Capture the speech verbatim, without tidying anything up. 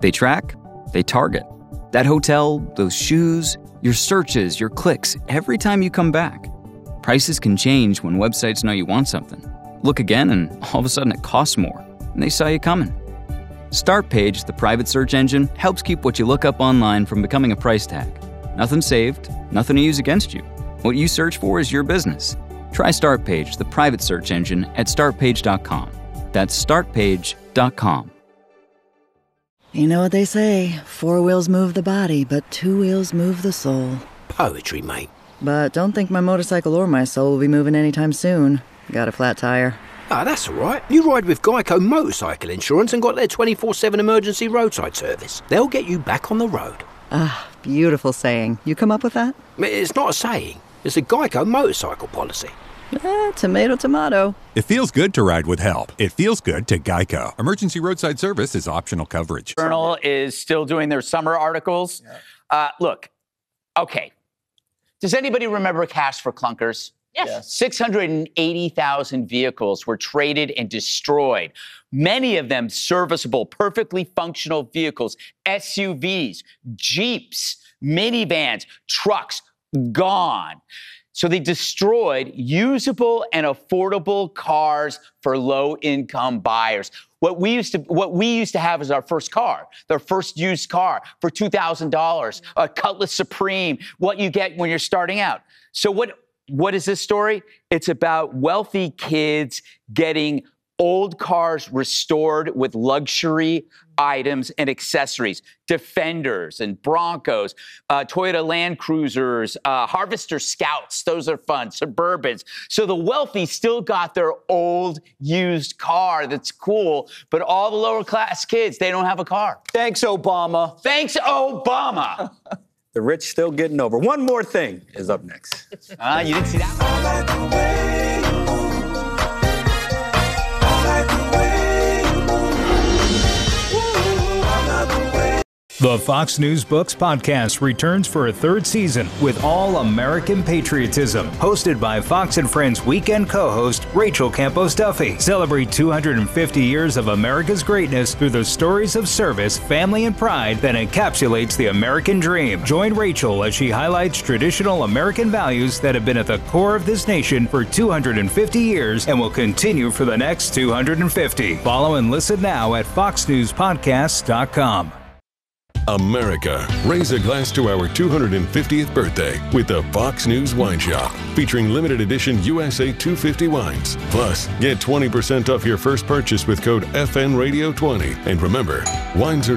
They track, they target. That hotel, those shoes, your searches, your clicks, every time you come back. Prices can change when websites know you want something. Look again and all of a sudden it costs more, and they saw you coming. Startpage, the private search engine, helps keep what you look up online from becoming a price tag. Nothing saved, nothing to use against you. What you search for is your business. Try Startpage, the private search engine, at start page dot com. That's start page dot com. You know what they say, four wheels move the body, but two wheels move the soul. Poetry, mate. But don't think my motorcycle or my soul will be moving anytime soon. Got a flat tire. Ah, that's all right. You ride with Geico Motorcycle Insurance and got their twenty-four seven emergency roadside service. They'll get you back on the road. Ah, beautiful saying. You come up with that? It's not a saying. It's a Geico motorcycle policy. Eh, tomato, tomato. It feels good to ride with help. It feels good to Geico. Emergency roadside service is optional coverage. Journal is still doing their summer articles. Yeah. Uh, look, okay. Does anybody remember Cash for Clunkers? Yes. yes. six hundred eighty thousand vehicles were traded and destroyed. Many of them serviceable, perfectly functional vehicles, S U Vs, Jeeps, minivans, trucks, gone. So they destroyed usable and affordable cars for low-income buyers. What we used to what we used to have as our first car, their first used car for two thousand dollars, a Cutlass Supreme, what you get when you're starting out. So what what is this story? It's about wealthy kids getting old cars restored with luxury items and accessories, Defenders and Broncos, uh, Toyota Land Cruisers, uh, Harvester Scouts. Those are fun, Suburbans. So the wealthy still got their old used car that's cool, but all the lower class kids, they don't have a car. Thanks, Obama. Thanks, Obama. The rich still getting over. One More Thing is up next. Ah, uh, you didn't see that one? The Fox News Books podcast returns for a third season with all American patriotism. Hosted by Fox and Friends weekend co-host Rachel Campos Duffy. Celebrate two hundred fifty years of America's greatness through the stories of service, family, and pride that encapsulates the American dream. Join Rachel as she highlights traditional American values that have been at the core of this nation for two hundred fifty years and will continue for the next two hundred fifty. Follow and listen now at fox news podcasts dot com. America, raise a glass to our two hundred fiftieth birthday with the Fox News Wine Shop, featuring limited edition U S A two fifty wines. Plus, get twenty percent off your first purchase with code F N Radio twenty. And remember, wines are